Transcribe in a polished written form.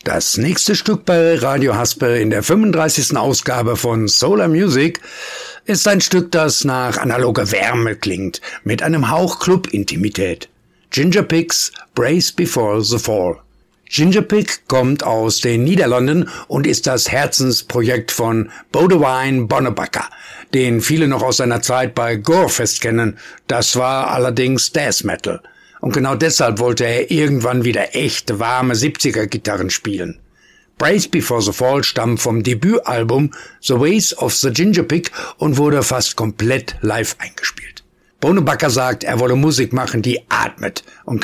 Das nächste Stück bei Radio Haspe in der 35. Ausgabe von Solar Music ist ein Stück, das nach analoger Wärme klingt, mit einem Hauch Club-Intimität. Ginger Pig's Brace Before the Fall. Ginger Pig kommt aus den Niederlanden und ist das Herzensprojekt von Boudewijn Bonnebakker, den viele noch aus seiner Zeit bei Gorefest kennen. Das war allerdings Death Metal. Und genau deshalb wollte er irgendwann wieder echt warme 70er-Gitarren spielen. Brace Before the Fall stammt vom Debütalbum The Ways of the Ginger Pig und wurde fast komplett live eingespielt. Bonnebakker sagt, er wolle Musik machen, die atmet und